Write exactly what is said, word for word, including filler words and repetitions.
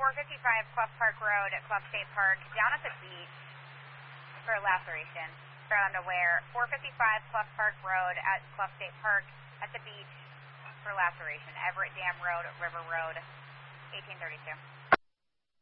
four fifty-five Clough Park Road at Clough State Park, down at the beach for laceration. Found aware, four fifty-five Clough Park Road at Clough State Park at the beach for laceration. Everett Dam Road, River Road, eighteen thirty-two.